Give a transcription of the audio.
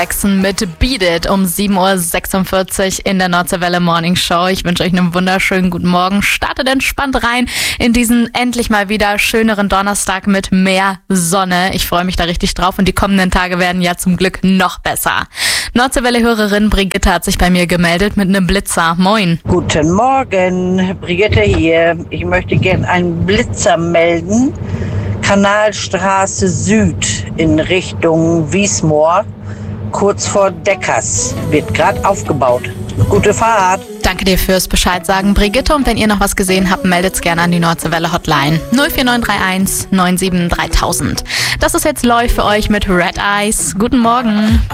Jackson mit Beat It um 7.46 Uhr in der Nordseewelle Morning Show. Ich wünsche euch einen wunderschönen guten Morgen. Startet entspannt rein in diesen endlich mal wieder schöneren Donnerstag mit mehr Sonne. Ich freue mich da richtig drauf und die kommenden Tage werden ja zum Glück noch besser. Nordseewelle-Hörerin Brigitte hat sich bei mir gemeldet mit einem Blitzer. Moin. Guten Morgen, Brigitte hier. Ich möchte gerne einen Blitzer melden. Kanalstraße Süd in Richtung Wiesmoor, kurz vor Deckers. Wird gerade aufgebaut. Gute Fahrt. Danke dir fürs Bescheid sagen, Brigitte. Und wenn ihr noch was gesehen habt, meldet's gerne an die Nordseewelle Hotline 04931 97 3000. Das ist jetzt Läuft für euch mit Red Eyes. Guten Morgen.